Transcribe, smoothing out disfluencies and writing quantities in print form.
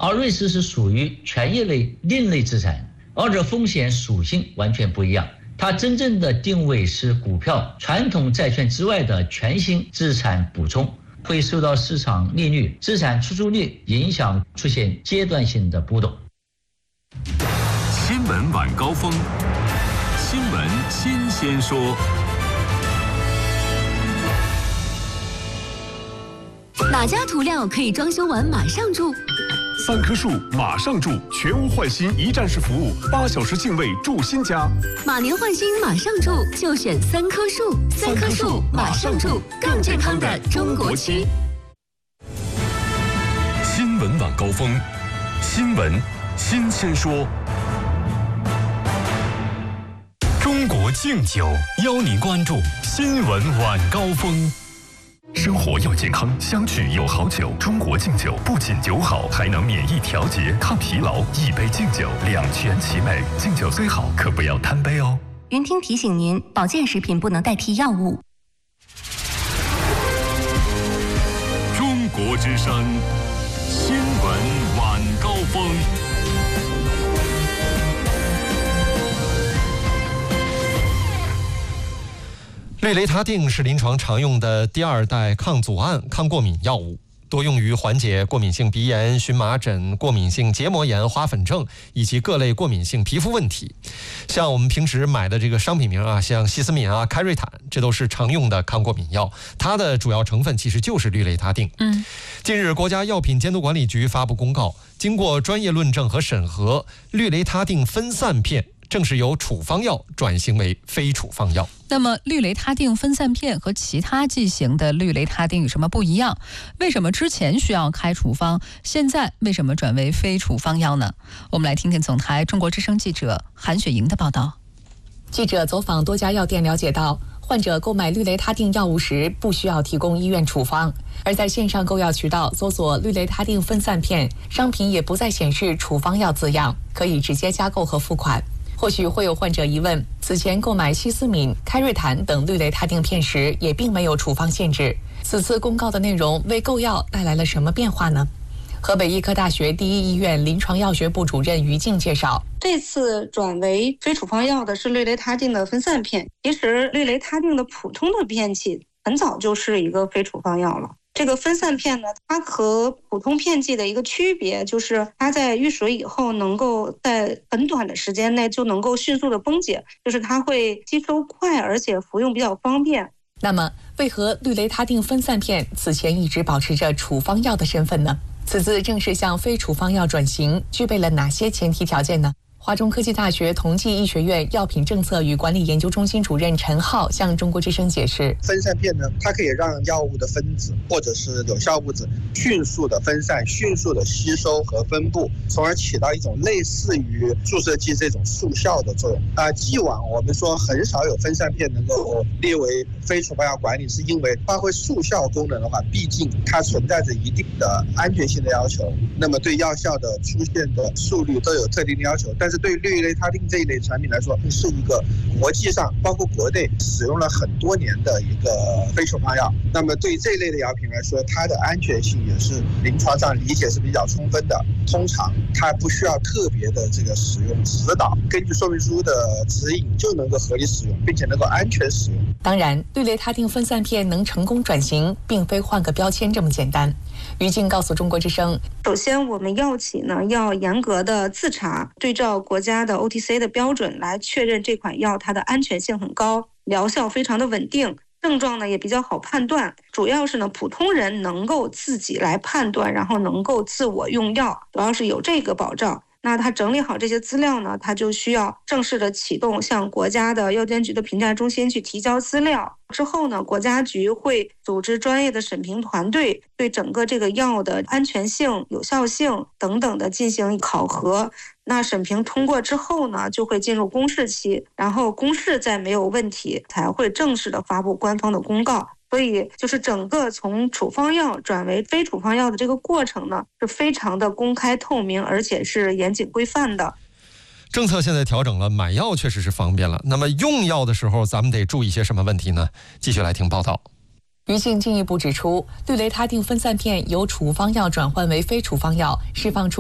而瑞士是属于权益类另类资产，二者风险属性完全不一样。它真正的定位是股票、传统债券之外的全新资产补充，会受到市场利率、资产出租率影响，出现阶段性的波动。 新闻晚高峰，新闻新鲜说。 哪家涂料可以装修完马上住 ？3棵树马上住，全屋换新一站式服务，8小时净位住新家。 马年换新马上住，就选3棵树。3棵树马上住，更健康的中国区。 新闻晚高峰，新闻新鲜说。中国敬酒邀您关注新闻晚高峰。 生活要健康，相聚有好酒。中国敬酒不仅酒好，还能免疫调节、抗疲劳。一杯敬酒，两全其美。敬酒虽好，可不要贪杯哦。 云听提醒您，保健食品不能代替药物。 中国之声，新闻晚高峰。 氯雷他定是临床常用的第2代抗组胺、抗过敏药物，多用于缓解过敏性鼻炎、荨麻疹、过敏性结膜炎、花粉症以及各类过敏性皮肤问题。像我们平时买的这个商品名啊，像西司敏啊、开瑞坦，这都是常用的抗过敏药，它的主要成分其实就是氯雷他定。近日，国家药品监督管理局发布公告，经过专业论证和审核，氯雷他定分散片正式由处方药转型为非处方药。 那么氯雷他定分散片和其他剂型的氯雷他定有什么不一样？为什么之前需要开处方，现在为什么转为非处方药呢？我们来听听总台中国之声记者韩雪莹的报道。 记者走访多家药店了解到，患者购买氯雷他定药物时不需要提供医院处方，而在线上购药渠道搜索氯雷他定分散片，商品也不再显示处方药字样，可以直接加购和付款。或许会有患者疑问，此前购买西司敏、开瑞坦等氯雷他定片时也并没有处方限制，此次公告的内容为购药带来了什么变化呢？河北医科大学第一医院临床药学部主任于静介绍， 这次转为非处方药的是氯雷他定的分散片。其实氯雷他定的普通的片剂很早就是一个非处方药了。这个分散片呢，它和普通片剂的一个区别就是它在遇水以后能够在很短的时间内就能够迅速的崩解，就是它会吸收快，而且服用比较方便。 那么为何氯雷他定分散片此前一直保持着处方药的身份呢？此次正式向非处方药转型，具备了哪些前提条件呢？华中科技大学同济医学院药品政策与管理研究中心主任陈浩向中国之声解释， 分散片呢，它可以让药物的分子或者是有效物质迅速的分散、迅速的吸收和分布，从而起到一种类似于注射剂这种速效的作用。既往我们说很少有分散片能够列为非处方药管理，是因为发挥速效功能的话，毕竟它存在着一定的安全性的要求，那么对药效的出现的速率都有特定的要求。但是对氯雷他定这一类产品来说，是一个国际上包括国内使用了很多年的一个非处方药。那么对于这一类的药品来说，它的安全性也是临床上理解是比较充分的。通常它不需要特别的这个使用指导，根据说明书的指引就能够合理使用，并且能够安全使用。 当然，氯雷他定分散片能成功转型，并非换个标签这么简单。于静告诉中国之声， 首先我们药企呢要严格的自查，对照国家的 OTC 的标准来确认这款药它的安全性很高，疗效非常的稳定，症状呢也比较好判断，主要是呢普通人能够自己来判断，然后能够自我用药，主要是有这个保障。那他整理好这些资料呢，他就需要正式的启动向国家的药监局的评价中心去提交资料。之后呢，国家局会组织专业的审评团队，对整个这个药的安全性、有效性等等的进行考核。那审评通过之后呢，就会进入公示期，然后公示再没有问题，才会正式的发布官方的公告。所以就是整个从处方药转为非处方药的这个过程呢，是非常的公开透明，而且是严谨规范的。 政策现在调整了，买药确实是方便了。那么用药的时候，咱们得注意些什么问题呢？继续来听报道。 于静进一步指出，氯雷他定分散片由处方药转换为非处方药，释放出